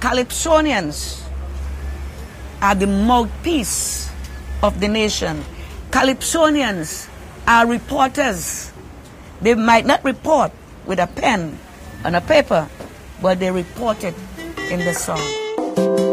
Calypsonians are the mouthpiece of the nation. Calypsonians are reporters. They might not report with a pen and a paper, but they report it in the song.